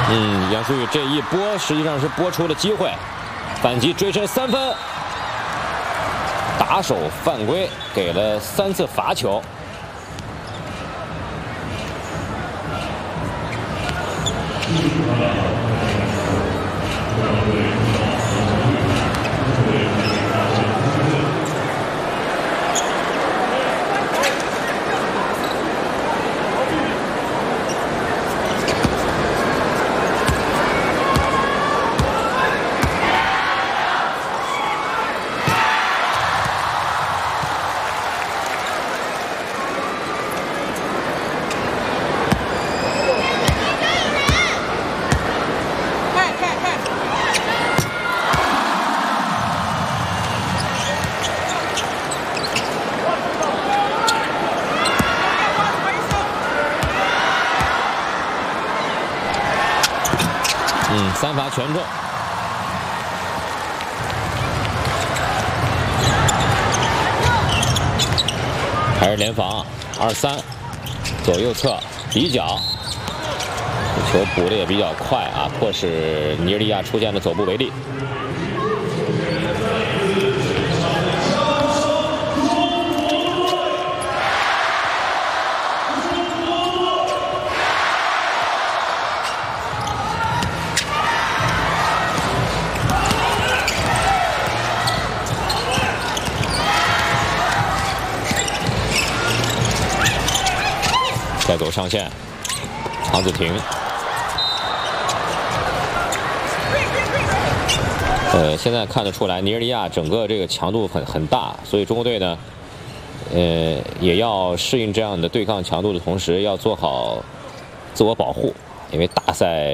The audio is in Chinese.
杨苏宇这一波实际上是拨出了机会，反击追身3分，打手犯规，给了3次罚球。3罚全中。还是联防2-3，左右侧底角，球补的也比较快啊，迫使尼日利亚出现了走步违例。再走上线，唐子婷。现在看得出来，尼日利亚整个这个强度很大，所以中国队呢，也要适应这样的对抗强度的同时，要做好自我保护，因为大赛